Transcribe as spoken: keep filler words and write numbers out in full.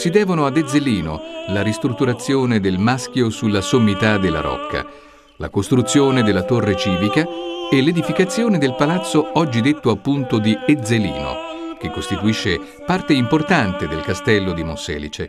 si devono ad Ezzelino la ristrutturazione del Maschio sulla sommità della Rocca, la costruzione della torre civica e l'edificazione del palazzo oggi detto appunto di Ezzelino, che costituisce parte importante del castello di Monselice.